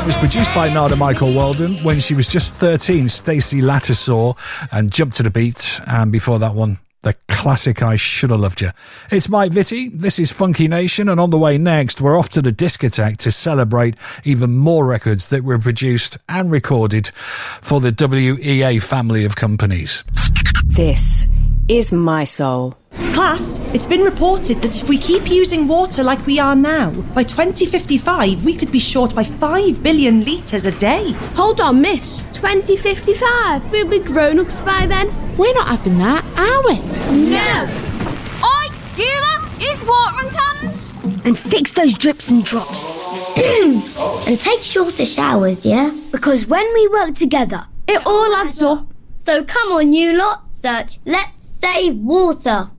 was produced by Nada Michael Weldon. When she was just 13, Stacey Latter saw and Jumped to the Beat. And before that one, the classic I Should Have Loved You. It's Mike Vitti. This is Funky Nation. And on the way next, we're off to the Discotheque to celebrate even more records that were produced and recorded for the WEA family of companies. This is My Soul. Class, it's been reported that if we keep using water like we are now, by 2055 we could be short by 5 billion litres a day. Hold on, miss. 2055? We'll be grown-ups by then. We're not having that, are we? No! Oi, you lot, use watering cans! And fix those drips and drops. And take shorter showers, yeah? Because when we work together, it all adds up. So come on, you lot, search Let's Save Water.